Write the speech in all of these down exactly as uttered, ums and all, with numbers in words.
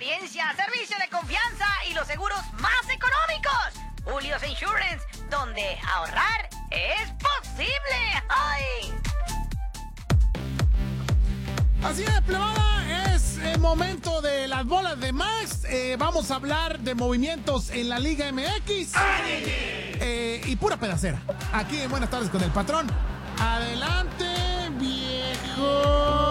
experiencia, servicio de confianza y los seguros más económicos. Julio's Insurance, donde ahorrar es posible. ¡Ay! Así es, plebada, es el momento de las bolas de Max. Eh, vamos a hablar de movimientos en la Liga M X. Eh, y pura pedacera. Aquí en Buenas Tardes con el Patrón. Adelante, viejo.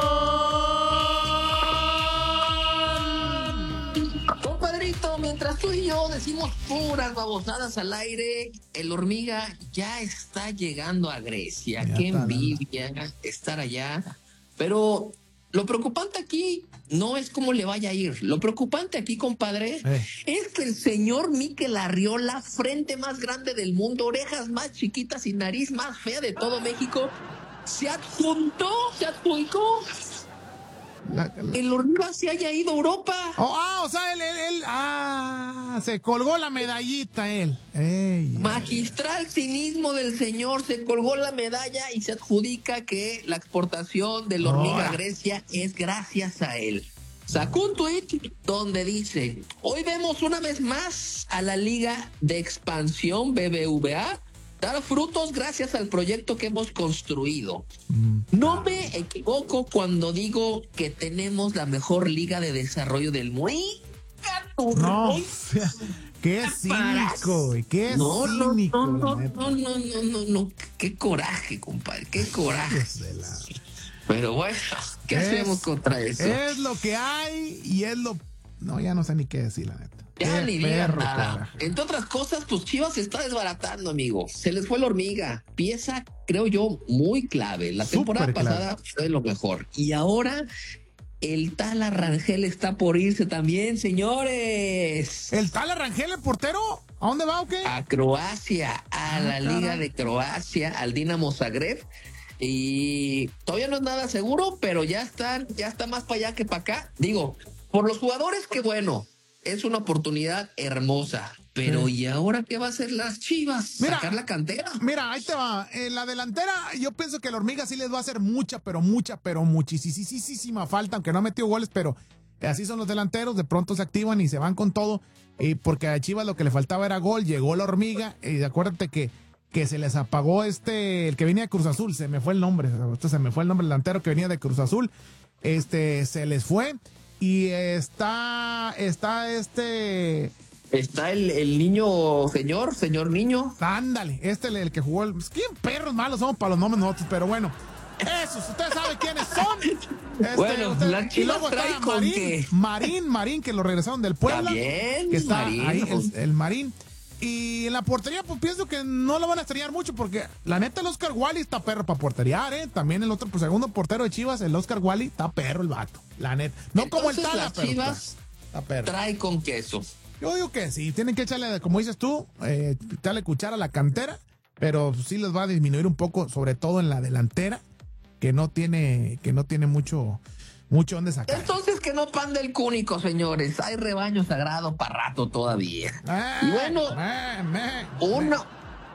Compadrito, mientras tú y yo decimos puras babosadas al aire, el Hormiga ya está llegando a Grecia. Ya Qué está, envidia ¿no? estar allá. Pero lo preocupante aquí no es cómo le vaya a ir. Lo preocupante aquí, compadre, eh. es que el señor Mikel Arriola, frente más grande del mundo, orejas más chiquitas y nariz más fea de todo México, se adjuntó, se adjudicó. La, la... El Hormiga se haya ido a Europa. Oh, ah, o sea, él, él, él, ah, se colgó la medallita él. Ey, Magistral cinismo del señor, se colgó la medalla y se adjudica que la exportación del Hormiga a Grecia es gracias a él. Sacó un tuit donde dice: hoy vemos una vez más a la Liga de Expansión B B V A dar frutos gracias al proyecto que hemos construido. No me equivoco cuando digo que tenemos la mejor liga de desarrollo del mundo. No, qué cínico, güey, qué no, cínico. No, no, no, no, no, no, no, qué coraje, compadre, qué coraje. Pero bueno, ¿qué es, hacemos contra eso? Es lo que hay y es lo... No, ya no sé ni qué decir, la neta. Ya qué ni digan nada. Coraje. Entre otras cosas, pues Chivas se está desbaratando, amigo. Se les fue la Hormiga. Pieza, creo yo, muy clave. La Súper temporada clave. pasada fue lo mejor. Y ahora el tal Arrangel está por irse también, señores. ¿El tal Arrangel, el portero? ¿A dónde va o qué? A Croacia, a Ah, la caray. Liga de Croacia, al Dinamo Zagreb. Y todavía no es nada seguro, pero ya están, ya está más para allá que para acá. Digo, por los jugadores, que bueno, es una oportunidad hermosa. Pero Sí. ¿y ahora qué va a hacer las Chivas? Mira, ¿Sacar la cantera? Mira, ahí te va. En la delantera, yo pienso que la Hormiga sí les va a hacer mucha, pero mucha, pero muchísima falta, aunque no ha metido goles, pero así son los delanteros, de pronto se activan y se van con todo. Y porque a Chivas lo que le faltaba era gol, llegó la Hormiga, y acuérdate que, que se les apagó este, el que venía de Cruz Azul, se me fue el nombre, se me fue el nombre del delantero que venía de Cruz Azul, este, se les fue, y está, está este... Está el, el niño, señor, señor niño. Ándale, este el que jugó el... ¿Quién perros malos somos para los nombres nosotros? Pero bueno, esos, ustedes saben quiénes son. Este, Bueno, ustedes, la Chivas y luego trae está con Marín, que- Marín, Marín, que lo regresaron del Puebla. Está bien, que está Marín. ahí, el, el Marín. Y en la portería, pues pienso que no lo van a estrellar mucho, porque la neta el Oscar Wally está perro para porteriar, ¿eh? También el otro, pues segundo portero de Chivas, el Oscar Wally, está perro el vato, la neta. No como el Entonces, Tala, las pero Chivas está, está perro. trae con queso. Yo digo que sí, tienen que echarle, como dices tú, eh, echarle cuchara a la cantera, pero sí les va a disminuir un poco, sobre todo en la delantera, que no tiene, que no tiene mucho, mucho donde sacar. Entonces que no pande el cúnico, señores. Hay rebaño sagrado para rato todavía. Ah, Y bueno, ah, ah, Una,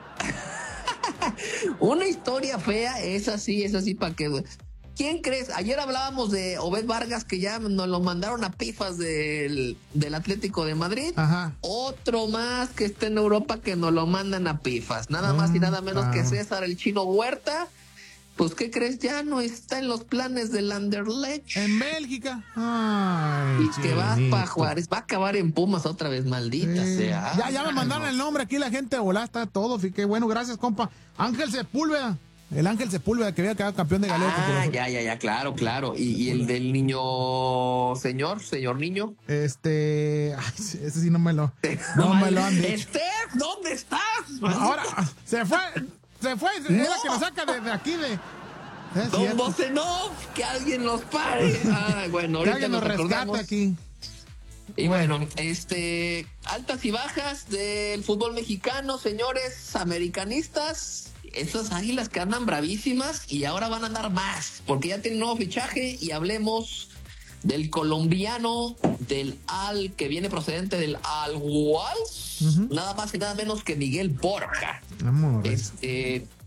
una historia fea, es así, es así para que... ¿Quién crees? Ayer hablábamos de Obed Vargas, que ya nos lo mandaron a pifas del, del Atlético de Madrid. Ajá. Otro más que está en Europa que nos lo mandan a pifas. Nada más y nada menos Ah. que César el Chino Huerta. Pues, ¿qué crees? Ya no está en los planes del Anderlecht. En Bélgica. Ay, Y que va chinito. para Juárez. Va a acabar en Pumas otra vez, maldita Sí. sea. Ya, ya me mandaron el nombre aquí, la gente de volá, está todo. Qué bueno, gracias, compa. Ángel Sepúlveda. El Ángel Sepúlveda, que había quedado campeón de Galeo. con Cruz Ah, Azul. ya, ya, ya, claro, claro. Y, y el del niño, señor, señor niño. Este. Ay, ese sí no me lo. No me lo han dicho. Steph, ¿dónde estás? Ahora, se fue. Se fue. Es la que nos saca de, de aquí de. Es Don cierto. Bocenov, que alguien los pare. Ay, bueno, Que ahorita alguien nos nos rescate acordamos. aquí. Y bueno, este, altas y bajas del fútbol mexicano, señores americanistas. Esas águilas que andan bravísimas y ahora van a andar más, porque ya tienen nuevo fichaje. Y hablemos del colombiano, del Al, que viene procedente del Al Wals, Ujú. nada más y nada menos que Miguel Borja. Vamos. Este,